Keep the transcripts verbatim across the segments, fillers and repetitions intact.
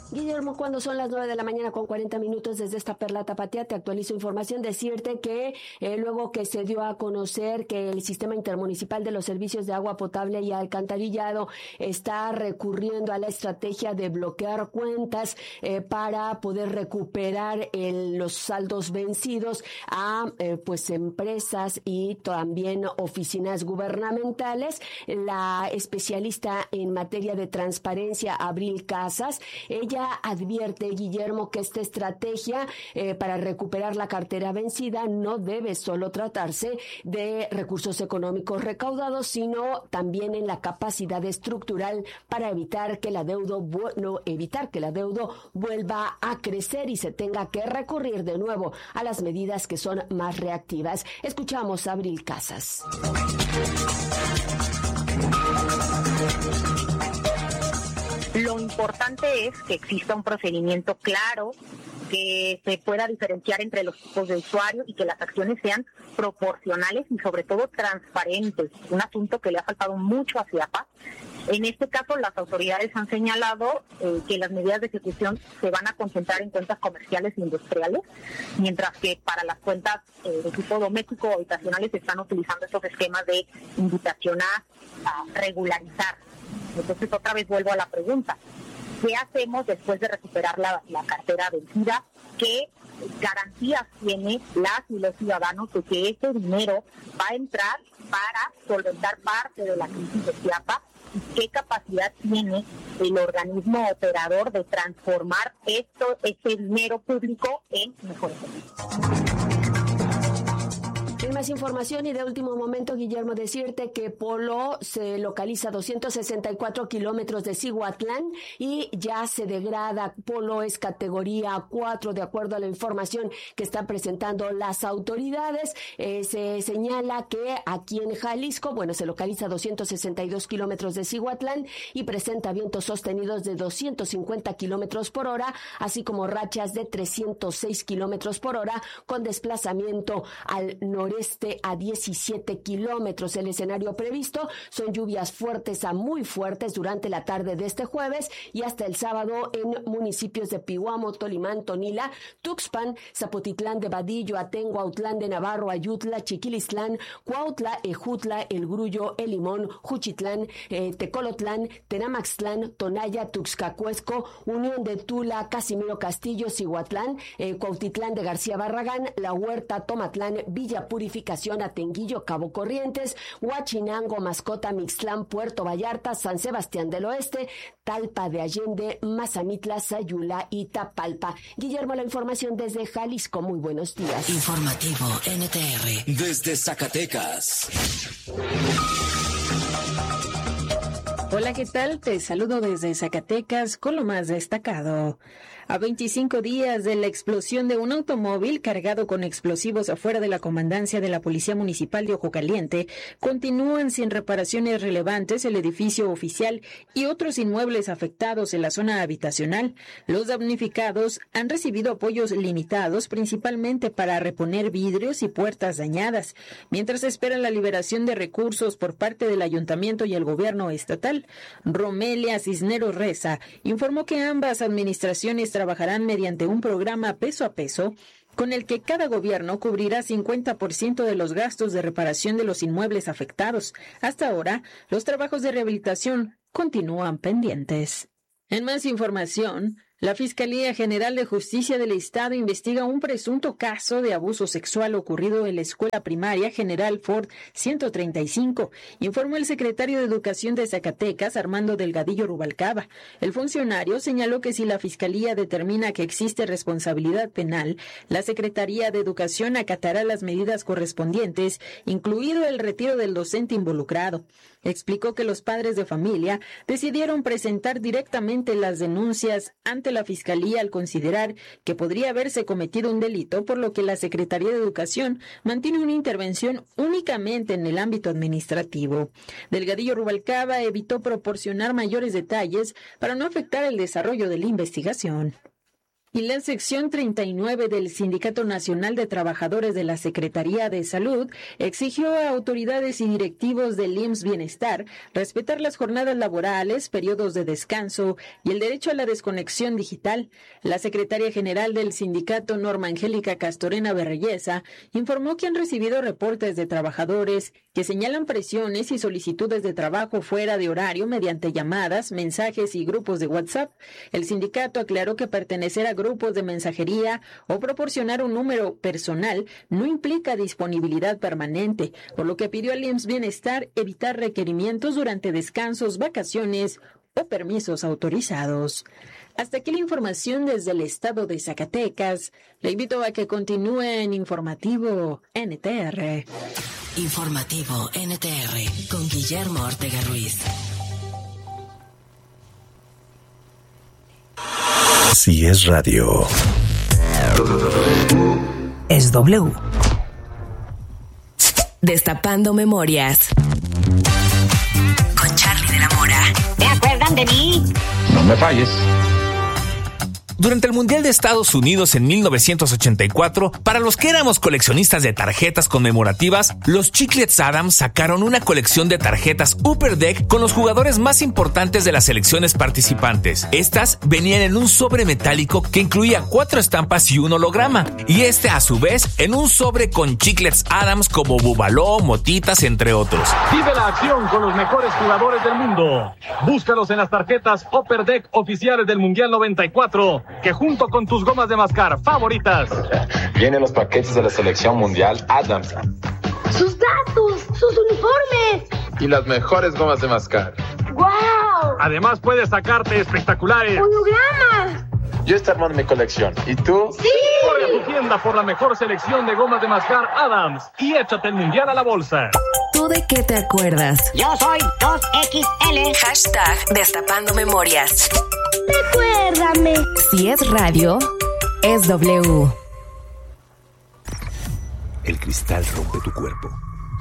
Guillermo, cuando son las nueve de la mañana con cuarenta minutos desde esta Perla Tapatía, te actualizo información. Decirte que eh, luego que se dio a conocer que el Sistema Intermunicipal de los Servicios de Agua Potable y Alcantarillado está recurriendo a la estrategia de bloquear cuentas eh, para poder recuperar el, los saldos vencidos a eh, pues empresas y también oficinas gubernamentales. La especialista en materia de transparencia, Abril Casas, ella advierte, Guillermo, que esta estrategia eh, para recuperar la cartera vencida no debe solo tratarse de recursos económicos recaudados, sino también en la capacidad estructural para evitar que la deuda, no, evitar que la deuda vuelva a crecer y se tenga que recurrir de nuevo a las medidas que son más reactivas. Escuchamos a Abril Casas. Lo importante es que exista un procedimiento claro, que se pueda diferenciar entre los tipos de usuarios y que las acciones sean proporcionales y sobre todo transparentes, un asunto que le ha faltado mucho a CIAPA. En este caso, las autoridades han señalado eh, que las medidas de ejecución se van a concentrar en cuentas comerciales e industriales, mientras que para las cuentas eh, de tipo doméstico o habitacionales se están utilizando estos esquemas de invitación a, a regularizar. Entonces, otra vez vuelvo a la pregunta. ¿Qué hacemos después de recuperar la, la cartera vencida? ¿Qué garantías tiene las y los ciudadanos de que ese dinero va a entrar para solventar parte de la crisis de CIAPA? ¿Y qué capacidad tiene el organismo operador de transformar esto, ese dinero público en mejores servicios? En más información y de último momento, Guillermo, decirte que Polo se localiza a doscientos sesenta y cuatro kilómetros de Cihuatlán y ya se degrada. Polo es categoría cuatro, de acuerdo a la información que están presentando las autoridades. Eh, se señala que aquí en Jalisco, bueno, se localiza a doscientos sesenta y dos kilómetros de Cihuatlán y presenta vientos sostenidos de doscientos cincuenta kilómetros por hora, así como rachas de trescientos seis kilómetros por hora, con desplazamiento al noreste a diecisiete kilómetros. El escenario previsto son lluvias fuertes a muy fuertes durante la tarde de este jueves y hasta el sábado en municipios de Pihuamo, Tolimán, Tonila, Tuxpan, Zapotitlán de Vadillo, Atengo, Autlán de Navarro, Ayutla, Chiquilistlán, Cuautla, Ejutla, El Grullo, El Limón, Juchitlán, eh, Tecolotlán, Tenamaxtlán, Tonaya, Tuxcacuesco, Unión de Tula, Casimiro Castillo, Cihuatlán, eh, Cuautitlán de García Barragán, La Huerta, Tomatlán, Villa Purificación, Atenguillo, Cabo Corrientes, Huachinango, Mascota, Mixtlán, Puerto Vallarta, San Sebastián del Oeste, Talpa de Allende, Mazamitla, Sayula y Tapalpa. Guillermo, la información desde Jalisco. Muy buenos días. Informativo N T R desde Zacatecas. Hola, ¿qué tal? Te saludo desde Zacatecas con lo más destacado. A veinticinco días de la explosión de un automóvil cargado con explosivos afuera de la comandancia de la Policía Municipal de Ojo Caliente, continúan sin reparaciones relevantes el edificio oficial y otros inmuebles afectados en la zona habitacional. Los damnificados han recibido apoyos limitados, principalmente para reponer vidrios y puertas dañadas, mientras esperan la liberación de recursos por parte del ayuntamiento y el gobierno estatal. Romelia Cisneros Reza informó que ambas administraciones trabajarán mediante un programa peso a peso con el que cada gobierno cubrirá cincuenta por ciento de los gastos de reparación de los inmuebles afectados. Hasta ahora, los trabajos de rehabilitación continúan pendientes. En más información, la Fiscalía General de Justicia del Estado investiga un presunto caso de abuso sexual ocurrido en la Escuela Primaria General Ford ciento treinta y cinco, informó el secretario de Educación de Zacatecas, Armando Delgadillo Rubalcaba. El funcionario señaló que si la Fiscalía determina que existe responsabilidad penal, la Secretaría de Educación acatará las medidas correspondientes, incluido el retiro del docente involucrado. Explicó que los padres de familia decidieron presentar directamente las denuncias ante la Fiscalía al considerar que podría haberse cometido un delito, por lo que la Secretaría de Educación mantiene una intervención únicamente en el ámbito administrativo. Delgadillo Rubalcaba evitó proporcionar mayores detalles para no afectar el desarrollo de la investigación. Y la sección treinta y nueve del Sindicato Nacional de Trabajadores de la Secretaría de Salud exigió a autoridades y directivos del I M S S Bienestar respetar las jornadas laborales, periodos de descanso y el derecho a la desconexión digital. La secretaria general del sindicato, Norma Angélica Castorena Berreyesa, informó que han recibido reportes de trabajadores que señalan presiones y solicitudes de trabajo fuera de horario mediante llamadas, mensajes y grupos de WhatsApp. El sindicato aclaró que pertenecer a grupos de mensajería o proporcionar un número personal no implica disponibilidad permanente, por lo que pidió al I M S S Bienestar evitar requerimientos durante descansos, vacaciones o permisos autorizados. Hasta aquí la información desde el estado de Zacatecas. Le invito a que continúe en Informativo N T R. Informativo N T R con Guillermo Ortega Ruiz. Si es radio, es W. Destapando memorias. Con Charlie de la Mora. ¿Se acuerdan de mí? No me falles. Durante el Mundial de Estados Unidos en mil novecientos ochenta y cuatro, para los que éramos coleccionistas de tarjetas conmemorativas, los Chiclets Adams sacaron una colección de tarjetas Upper Deck con los jugadores más importantes de las selecciones participantes. Estas venían en un sobre metálico que incluía cuatro estampas y un holograma, y este a su vez en un sobre con Chiclets Adams como Bubaló, Motitas, entre otros. Vive la acción con los mejores jugadores del mundo. Búscalos en las tarjetas Upper Deck oficiales del Mundial noventa y cuatro. Que junto con tus gomas de mascar favoritas vienen los paquetes de la selección mundial Adams, sus datos, sus uniformes y las mejores gomas de mascar. ¡Wow! Además puedes sacarte espectaculares hologramas. Yo estoy armando mi colección. ¿Y tú? ¡Sí! Corre a tu tienda por la mejor selección de gomas de mascar Adams y échate el mundial a la bolsa. ¿Tú de qué te acuerdas? Yo soy dos equis ele. Hashtag Destapando Memorias. Recuérdame. Si es radio, es W. el cristal rompe tu cuerpo.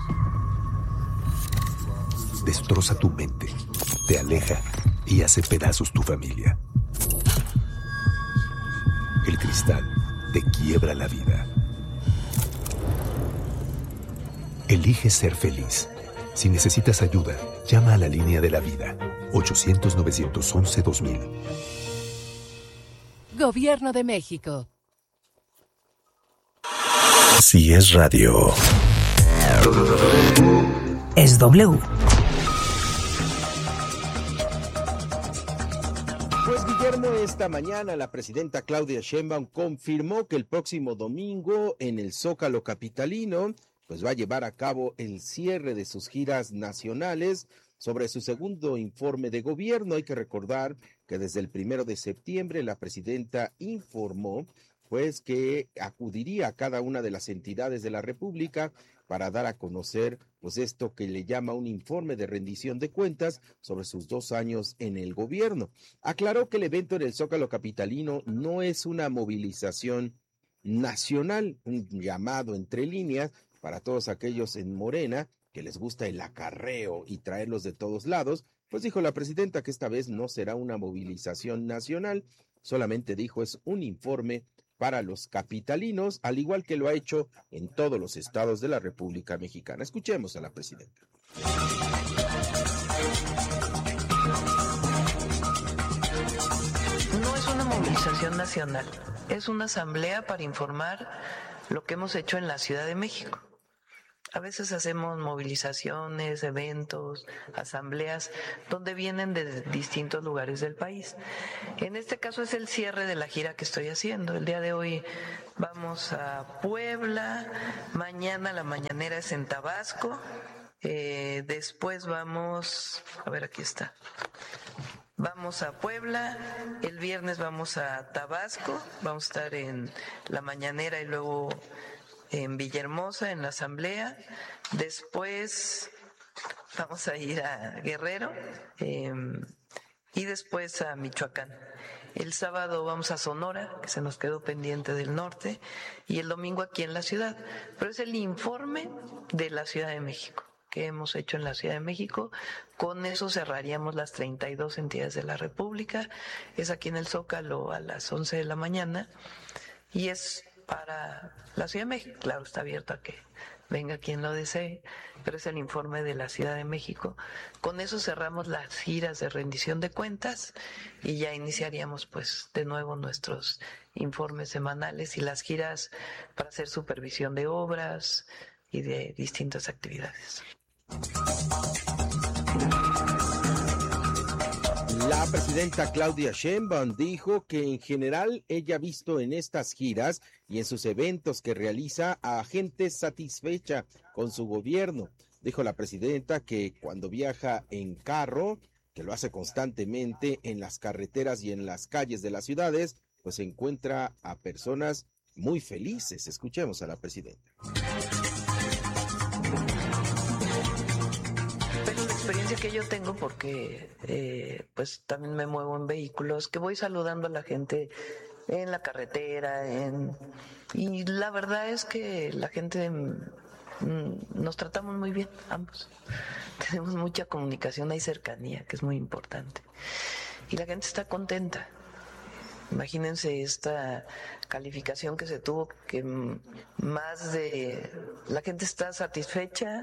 Destroza tu mente, te aleja y hace pedazos tu familia. El cristal te quiebra la vida. Elige ser feliz. Si necesitas ayuda, llama a la línea de la vida. ochocientos, novecientos once, dos mil. Gobierno de México. Si es radio, es W. Pues Guillermo, esta mañana la presidenta Claudia Sheinbaum confirmó que el próximo domingo en el Zócalo capitalino pues va a llevar a cabo el cierre de sus giras nacionales. Sobre su segundo informe de gobierno, hay que recordar que desde el primero de septiembre la presidenta informó pues que acudiría a cada una de las entidades de la República para dar a conocer pues esto que le llama un informe de rendición de cuentas sobre sus dos años en el gobierno. Aclaró que el evento en el Zócalo capitalino no es una movilización nacional, un llamado entre líneas para todos aquellos en Morena que les gusta el acarreo y traerlos de todos lados. Pues dijo la presidenta que esta vez no será una movilización nacional, solamente dijo es un informe para los capitalinos, al igual que lo ha hecho en todos los estados de la República Mexicana. Escuchemos a la presidenta. No es una movilización nacional, es una asamblea para informar lo que hemos hecho en la Ciudad de México. A veces hacemos movilizaciones, eventos, asambleas, donde vienen de distintos lugares del país. En este caso es el cierre de la gira que estoy haciendo. El día de hoy vamos a Puebla, mañana la mañanera es en Tabasco, eh, después vamos, a ver aquí está, vamos a Puebla, el viernes vamos a Tabasco, vamos a estar en la mañanera y luego en Villahermosa, en la asamblea. Después vamos a ir a Guerrero eh, y después a Michoacán. El sábado vamos a Sonora, que se nos quedó pendiente del norte, y el domingo aquí en la ciudad. Pero es el informe de la Ciudad de México, que hemos hecho en la Ciudad de México. Con eso cerraríamos las treinta y dos entidades de la República. Es aquí en el Zócalo a las once de la mañana y es para la Ciudad de México. Claro, está abierto a que venga quien lo desee, pero es el informe de la Ciudad de México. Con eso cerramos las giras de rendición de cuentas y ya iniciaríamos pues de nuevo nuestros informes semanales y las giras para hacer supervisión de obras y de distintas actividades. La presidenta Claudia Sheinbaum dijo que en general ella ha visto en estas giras y en sus eventos que realiza a gente satisfecha con su gobierno. Dijo la presidenta que cuando viaja en carro, que lo hace constantemente en las carreteras y en las calles de las ciudades, pues encuentra a personas muy felices. Escuchemos a la presidenta. La experiencia que yo tengo, porque eh, pues también me muevo en vehículos, que voy saludando a la gente en la carretera, en y la verdad es que la gente mm, nos tratamos muy bien, ambos. Tenemos mucha comunicación, hay cercanía, que es muy importante. Y la gente está contenta. Imagínense esta calificación que se tuvo, que más de... La gente está satisfecha.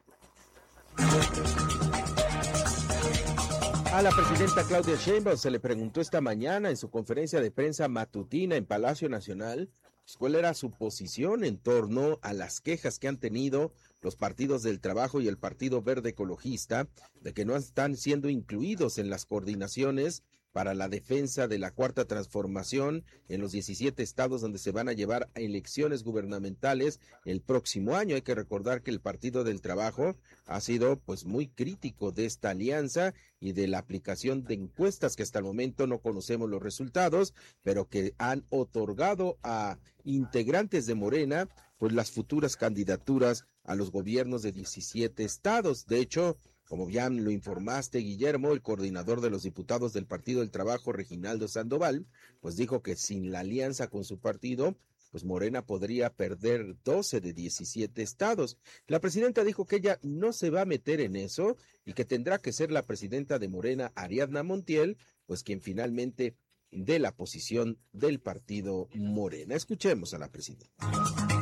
A la presidenta Claudia Sheinbaum se le preguntó esta mañana en su conferencia de prensa matutina en Palacio Nacional pues, cuál era su posición en torno a las quejas que han tenido los partidos del Trabajo y el Partido Verde Ecologista de que no están siendo incluidos en las coordinaciones para la defensa de la Cuarta Transformación en los diecisiete estados donde se van a llevar a elecciones gubernamentales el próximo año. Hay que recordar que el Partido del Trabajo ha sido pues muy crítico de esta alianza y de la aplicación de encuestas que hasta el momento no conocemos los resultados, pero que han otorgado a integrantes de Morena pues las futuras candidaturas a los gobiernos de diecisiete estados. De hecho, como bien lo informaste, Guillermo, el coordinador de los diputados del Partido del Trabajo, Reginaldo Sandoval, pues dijo que sin la alianza con su partido, pues Morena podría perder doce de diecisiete estados. La presidenta dijo que ella no se va a meter en eso y que tendrá que ser la presidenta de Morena, Ariadna Montiel, pues quien finalmente dé la posición del partido Morena. Escuchemos a la presidenta.